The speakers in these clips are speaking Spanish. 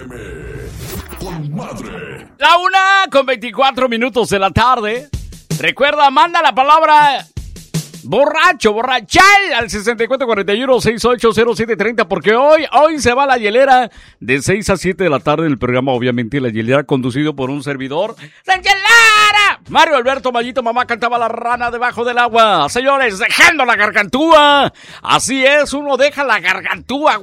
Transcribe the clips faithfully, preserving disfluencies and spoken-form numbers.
M. Con madre. La una con veinticuatro minutos de la tarde. Recuerda, manda la palabra borracho, borrachal al sesenta y cuatro cuarenta y uno, sesenta y ocho cero siete treinta, porque hoy, hoy se va la hielera de seis a siete de la tarde del programa, obviamente la hielera conducido por un servidor, Sánchez Lara. Mario Alberto Mayito, mamá cantaba la rana debajo del agua. Señores, dejando la gargantúa. Así es, uno deja la gargantúa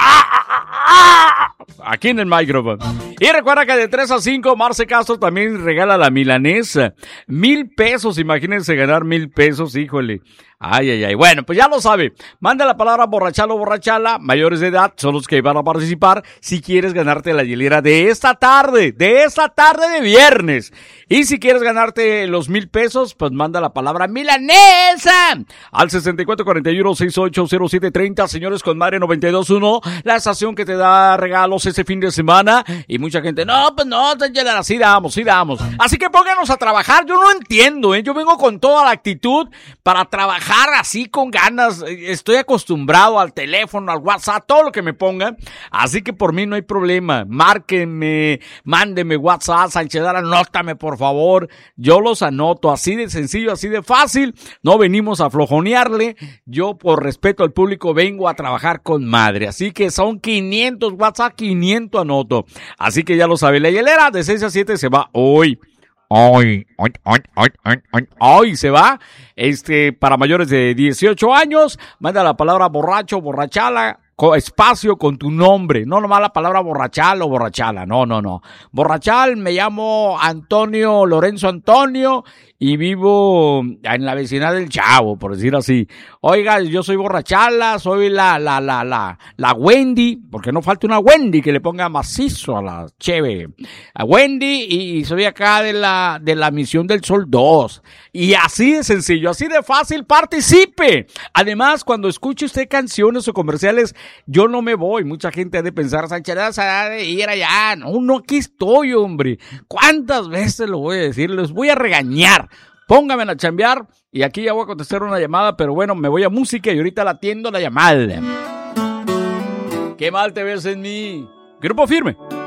aquí en el micrófono. Y recuerda que de tres a cinco, Marce Castro también regala la milanesa. Mil pesos, imagínense ganar mil pesos, híjole. Ay, ay, ay. Bueno, pues ya lo sabe. Manda la palabra borrachalo o borrachala. Mayores de edad son los que van a participar si quieres ganarte la hielera de esta tarde. De esta tarde de viernes. Y si quieres ganarte los mil pesos, pues manda la palabra milanesa al sesenta y cuatro cuarenta y uno, sesenta y ocho cero siete treinta. Señores, con Madre noventa y dos punto uno, la estación que te da regalos ese fin de semana. Y mucha gente, no, pues no, sí damos, sí damos. Así que pónganos a trabajar. Yo no entiendo, ¿eh? Yo vengo con toda la actitud para trabajar así con ganas. Estoy acostumbrado al teléfono, al WhatsApp, todo lo que me pongan. Así que por mí no hay problema. Márquenme, mándenme WhatsApp, Sánchez Lara, anótame por favor. Yo los anoto, así de sencillo, así de fácil. No venimos a flojonearle. Yo por respeto al público vengo a trabajar con madre. Así que son quinientos WhatsApp, quinientos anoto. Así que ya lo sabe, la hielera de seis a siete se va hoy. Hoy, hoy, hoy, hoy, hoy, hoy, hoy se va, este, para mayores de dieciocho años, manda la palabra borracho, borrachala, co- espacio con tu nombre, no nomás la palabra borrachal o borrachala, no, no, no. Borrachal, me llamo Antonio, Lorenzo Antonio, y vivo en la vecindad del Chavo, por decir así. Oiga, yo soy borrachala, soy la, la, la, la, la Wendy, porque no falta una Wendy que le ponga macizo a la cheve. A Wendy, y, y soy acá de la, de la Misión del Sol dos. Y así de sencillo, así de fácil, participe. Además, cuando escuche usted canciones o comerciales, yo no me voy. Mucha gente ha de pensar, Sánchez Lara, de ir allá. No, no, aquí estoy, hombre. ¿Cuántas veces lo voy a decir? Les voy a regañar. Póngame a chambear y aquí ya voy a contestar una llamada, pero bueno, me voy a música y ahorita la atiendo la llamada. ¿Qué mal te ves en mí? Grupo Firme.